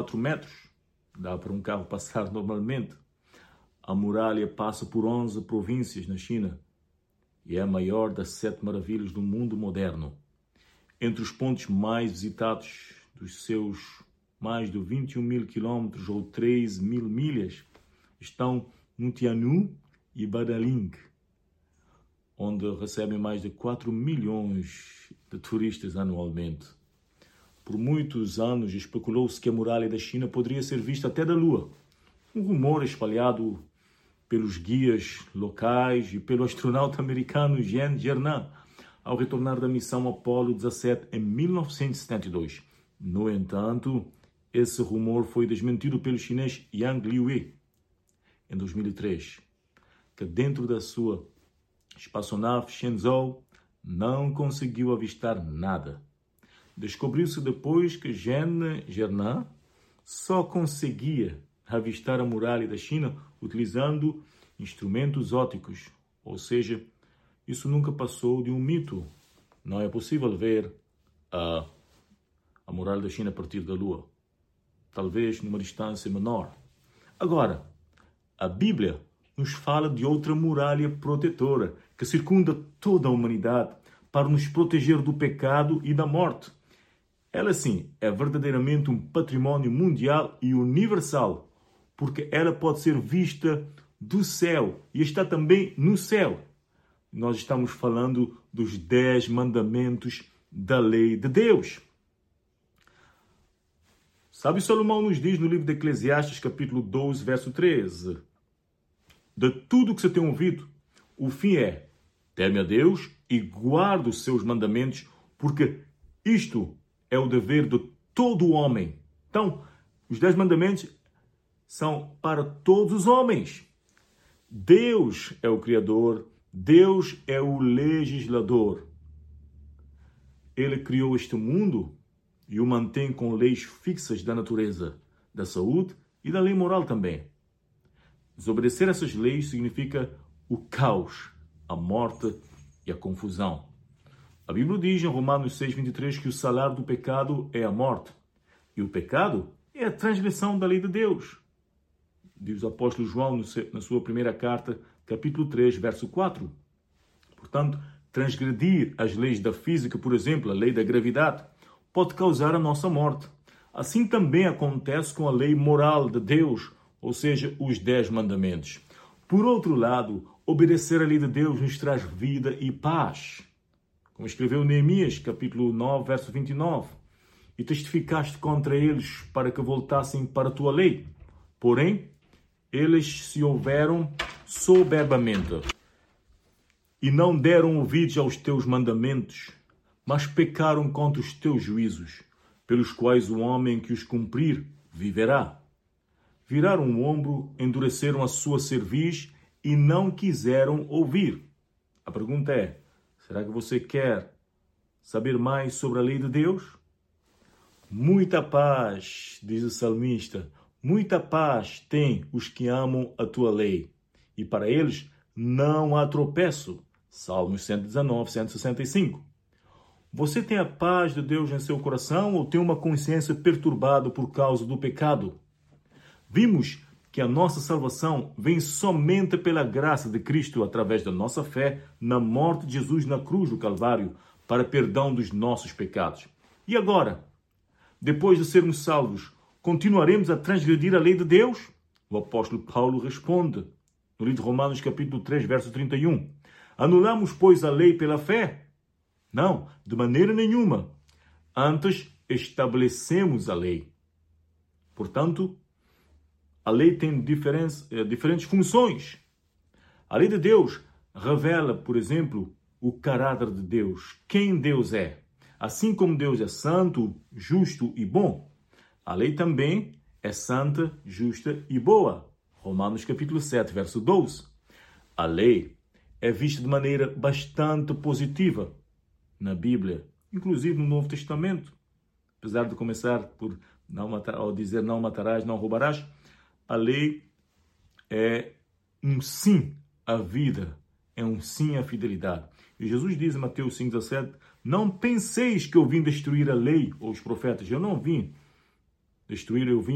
4 metros. Dá para um carro passar normalmente. A muralha passa por 11 províncias na China e é a maior das 7 maravilhas do mundo moderno. Entre os pontos mais visitados dos seus mais de 21 mil quilômetros ou 3 mil milhas estão Nutianu e Badaling, onde recebem mais de 4 milhões de turistas anualmente. Por muitos anos especulou-se que a muralha da China poderia ser vista até da Lua. Um rumor espalhado pelos guias locais e pelo astronauta americano Jean Germain, ao retornar da missão Apollo 17 em 1972. No entanto, esse rumor foi desmentido pelo chinês Yang Liwei em 2003, que dentro da sua espaçonave Shenzhou não conseguiu avistar nada. Descobriu-se depois que Jean Germain só conseguia avistar a muralha da China utilizando instrumentos ópticos, ou seja, isso nunca passou de um mito. Não é possível ver a muralha da China a partir da Lua, talvez numa distância menor. Agora, a Bíblia nos fala de outra muralha protetora que circunda toda a humanidade para nos proteger do pecado e da morte. Ela, sim, é verdadeiramente um patrimônio mundial e universal, porque ela pode ser vista do céu e está também no céu. Nós estamos falando dos 10 mandamentos da lei de Deus. Sábio Salomão nos diz no livro de Eclesiastes, capítulo 12, verso 13: de tudo que você tem ouvido, o fim é: teme a Deus e guarda os seus mandamentos, porque isto é o dever de todo homem. Então, os 10 mandamentos são para todos os homens. Deus é o Criador, Deus é o legislador. Ele criou este mundo e o mantém com leis fixas da natureza, da saúde e da lei moral também. Desobedecer essas leis significa o caos, a morte e a confusão. A Bíblia diz em Romanos 6:23 que o salário do pecado é a morte. E o pecado é a transgressão da lei de Deus. Diz o apóstolo João na sua primeira carta, capítulo 3, verso 4. Portanto, transgredir as leis da física, por exemplo, a lei da gravidade, pode causar a nossa morte. Assim também acontece com a lei moral de Deus, ou seja, os 10 mandamentos. Por outro lado, obedecer a lei de Deus nos traz vida e paz. Como escreveu Neemias, capítulo 9, verso 29. E testificaste contra eles para que voltassem para a tua lei. Porém, eles se houveram soberbamente e não deram ouvidos aos teus mandamentos, mas pecaram contra os teus juízos, pelos quais o homem que os cumprir viverá. Viraram o ombro, endureceram a sua cerviz e não quiseram ouvir. A pergunta é: será que você quer saber mais sobre a lei de Deus? Muita paz, diz o salmista, muita paz tem os que amam a tua lei, e para eles não há tropeço. Salmos 119, 165. Você tem a paz de Deus em seu coração ou tem uma consciência perturbada por causa do pecado? Vimos que a nossa salvação vem somente pela graça de Cristo através da nossa fé na morte de Jesus na cruz do Calvário para perdão dos nossos pecados. E agora, depois de sermos salvos, continuaremos a transgredir a lei de Deus? O apóstolo Paulo responde no livro de Romanos capítulo 3, verso 31. Anulamos, pois, a lei pela fé? Não, de maneira nenhuma. Antes, estabelecemos a lei. Portanto, a lei tem diferentes funções. A lei de Deus revela, por exemplo, o caráter de Deus, quem Deus é. Assim como Deus é santo, justo e bom, a lei também é santa, justa e boa. Romanos capítulo 7, verso 12. A lei é vista de maneira bastante positiva na Bíblia, inclusive no Novo Testamento. Apesar de começar por não matar, ao dizer não matarás, não roubarás, a lei é um sim à vida, é um sim à fidelidade. E Jesus diz em Mateus 5,17, não penseis que eu vim destruir a lei ou os profetas. Eu não vim destruir, eu vim